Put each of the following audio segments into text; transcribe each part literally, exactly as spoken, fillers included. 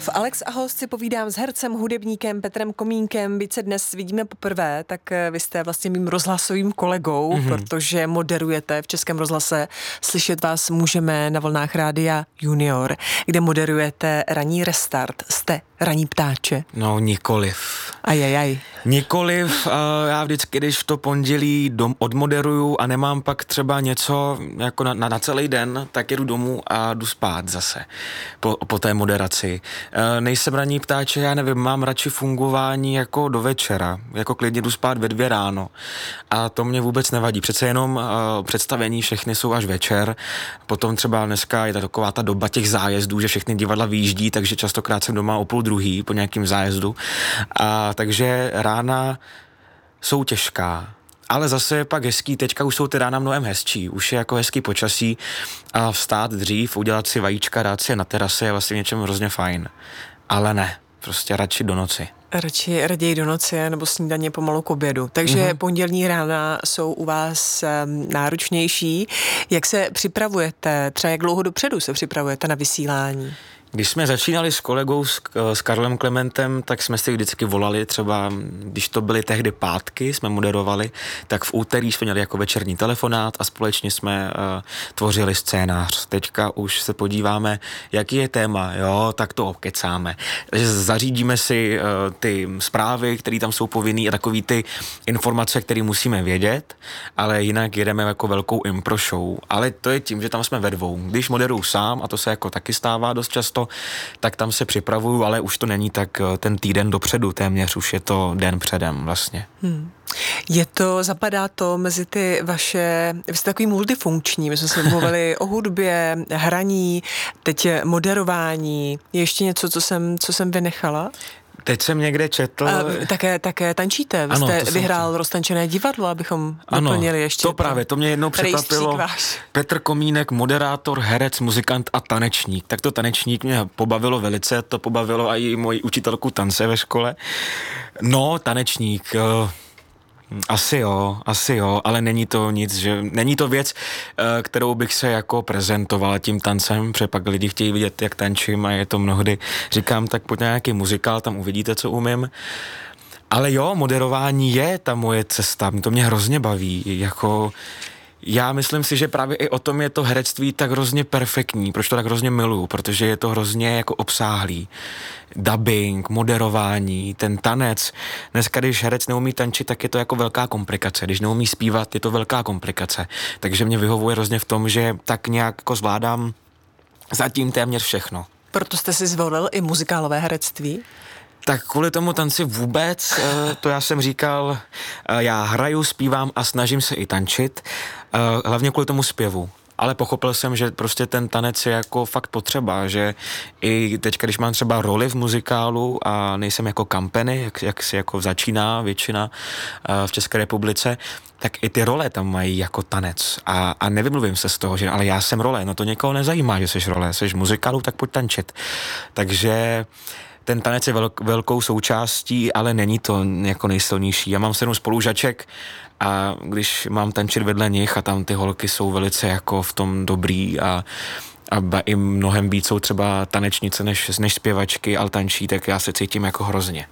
V Alex a host si povídám s hercem, hudebníkem Petrem Komínkem. Byť se dnes vidíme poprvé, tak vy jste vlastně mým rozhlasovým kolegou, mm-hmm. protože moderujete v Českém rozhlase. Slyšet vás můžeme na vlnách Rádia Junior, kde moderujete ranní restart. Jste ranní ptáče? No nikoliv. Ajajaj. Nikoliv. Já vždycky, když v to pondělí dom, odmoderuju a nemám pak třeba něco jako na, na, na celý den, tak jedu domů a jdu spát zase po, po té moderaci. Nejsem ranní ptáče, já nevím, mám radši fungování jako do večera, jako klidně jdu spát ve dvě ráno a to mě vůbec nevadí. Přece jenom uh, představení všechny jsou až večer, potom třeba dneska je ta taková ta doba těch zájezdů, že všechny divadla vyjíždí, takže častokrát jsem doma o půl druhý po nějakým zájezdu a takže rána jsou těžká. Ale zase je pak hezký, teďka už jsou ty rána mnohem hezčí, už je jako hezký počasí a vstát dřív, udělat si vajíčka, dát si je na terase je vlastně něčem hrozně fajn. Ale ne, prostě radši do noci. Radši raději do noci nebo snídaně pomalu k obědu. Takže mm-hmm. pondělní rána jsou u vás um, náročnější. Jak se připravujete, třeba jak dlouho dopředu se připravujete na vysílání? Když jsme začínali s kolegou, s, s Karlem Klementem, tak jsme si vždycky volali, třeba když to byly tehdy pátky, jsme moderovali, tak v úterý jsme měli jako večerní telefonát a společně jsme uh, tvořili scénář. Teďka už se podíváme, jaký je téma, jo, tak to okecáme. Takže zařídíme si uh, ty zprávy, které tam jsou povinný a takový ty informace, které musíme vědět, ale jinak jedeme jako velkou impro show. Ale to je tím, že tam jsme ve dvou. Když moderuju sám, a to se jako taky stává dost často, tak tam se připravuju, ale už to není tak ten týden dopředu, téměř už je to den předem vlastně. Hmm. Je to, zapadá to mezi ty vaše, vy jste takový multifunkční, my jsme se mluvili o hudbě, hraní, teď moderování, je ještě něco, co jsem, co jsem vynechala? Teď jsem někde četl... A také, také tančíte, vy ano, jste vyhrál jsem... roztančené divadlo, abychom ano, doplnili ještě. To právě, to mě jednou překvapilo. Petr Komínek, moderátor, herec, muzikant a tanečník. Tak to tanečník mě pobavilo velice, to pobavilo i moji učitelku tance ve škole. No, tanečník... Asi jo, asi jo, ale není to nic, že není to věc, kterou bych se jako prezentoval tím tancem, protože pak lidi chtějí vidět, jak tančím a je to mnohdy, říkám, tak pojď na nějaký muzikál, tam uvidíte, co umím. Ale jo, moderování je ta moje cesta, to mě hrozně baví, jako... Já myslím si, že právě i o tom je to herectví tak hrozně perfektní, proč to tak hrozně miluju, protože je to hrozně jako obsáhlý. Dubbing, moderování, ten tanec. Dneska, když herec neumí tančit, tak je to jako velká komplikace. Když neumí zpívat, je to velká komplikace. Takže mě vyhovuje hrozně v tom, že tak nějak jako zvládám zatím téměř všechno. Proto jste si zvolil i muzikálové herectví? Tak kvůli tomu tanci vůbec, to já jsem říkal, já hraju, zpívám a snažím se i tančit, hlavně kvůli tomu zpěvu. Ale pochopil jsem, že prostě ten tanec je jako fakt potřeba, že i teď, když mám třeba roli v muzikálu a nejsem jako kampeny, jak, jak si jako začíná většina v České republice, tak i ty role tam mají jako tanec a, a nevymluvím se z toho, že ale já jsem role, no to někoho nezajímá, že jsi role, jsi v muzikálu, tak pojď tančit. Takže ten tanec je velk, velkou součástí, ale není to jako nejsilnější. Já mám sedm spolužaček a když mám tančit vedle nich a tam ty holky jsou velice jako v tom dobrý a, a i mnohem víc jsou třeba tanečnice než, než zpěvačky, ale tančí, tak já se cítím jako hrozně.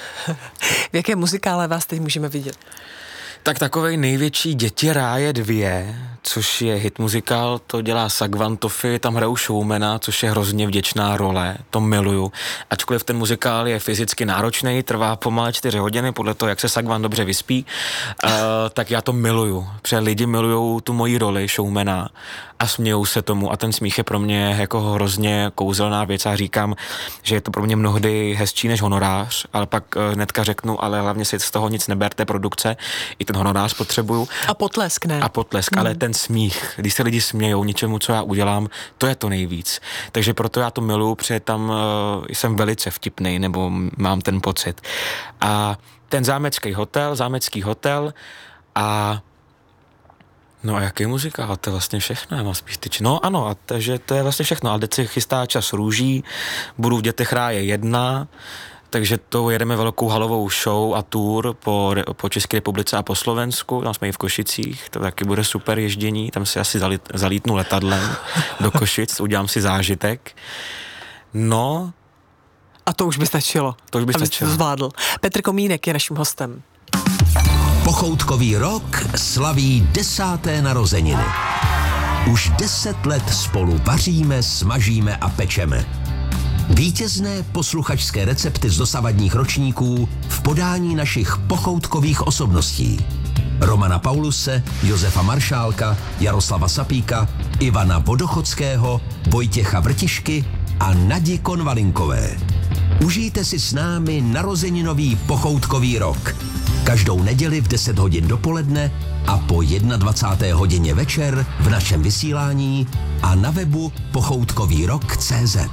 V jaké muzikále vás teď můžeme vidět? Tak takovej největší Děti ráje dvě, což je hit muzikál, to dělá Sagvan Tofi, tam hrajou showmana, což je hrozně vděčná role, to miluju. Ačkoliv ten muzikál je fyzicky náročný, trvá pomalé čtyři hodiny, podle toho, jak se Sagvan dobře vyspí, uh, tak já to miluju, protože lidi milujou tu moji roli showmana a smějou se tomu a ten smích je pro mě jako hrozně kouzelná věc a říkám, že je to pro mě mnohdy hezčí než honorář, ale pak uh, hnedka řeknu, ale hlavně si z toho nic neberte, produkce, i ten honorář potřebuju. A potlesk, ne? A potlesk, hmm. ale ten smích, když se lidi smějou něčemu, co já udělám, to je to nejvíc. Takže proto já to miluju, protože tam uh, jsem velice vtipnej, nebo mám ten pocit. A ten zámecký hotel, zámecký hotel a no a jaký muzikál, to je vlastně všechno, já mám spíš tyč. No ano, a takže to je vlastně všechno, ale teď se chystá Čas růží, budu v Dětech ráje jedna, takže to jedeme velkou halovou show a tour po, po České republice a po Slovensku, tam jsme i v Košicích, to taky bude super ježdění, tam si asi zalít, zalítnu letadlem do Košic, udělám si zážitek. No A to už by stačilo. To už by aby stačilo. To zvládl. Petr Komínek je naším hostem. Pochoutkový rok slaví desáté narozeniny. Už deset let spolu vaříme, smažíme a pečeme. Vítězné posluchačské recepty z dosavadních ročníků v podání našich pochoutkových osobností. Romana Pauluse, Josefa Maršálka, Jaroslava Sapíka, Ivana Vodochodského, Vojtěcha Vrtišky a Nadi Konvalinkové. Užijte si s námi narozeninový pochoutkový rok. Každou neděli v deset hodin dopoledne a po dvacáté jedné hodině večer v našem vysílání a na webu pochoutkový rok tečka cé zet.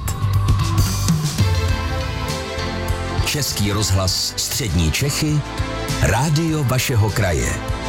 Český rozhlas Střední Čechy, rádio vašeho kraje.